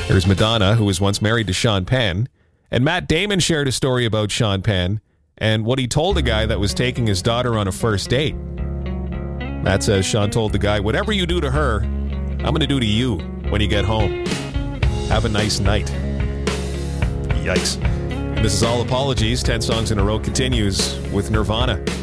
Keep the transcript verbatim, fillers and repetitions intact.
There's Madonna, who was once married to Sean Penn. And Matt Damon shared a story about Sean Penn and what he told a guy that was taking his daughter on a first date. Matt says Sean told the guy, whatever you do to her, I'm going to do to you when you get home. Have a nice night. Yikes. And this is All Apologies. ten songs in a row continues with Nirvana.